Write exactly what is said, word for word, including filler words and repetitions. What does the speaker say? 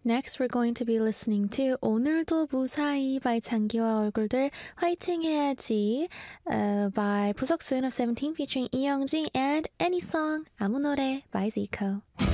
Next, we're going to be listening to 오늘도 무사히 by 장기와 얼굴들 화이팅 해야지 uh, by 부석순 of seventeen featuring 이영지 and Any Song 아무 노래 by Zico.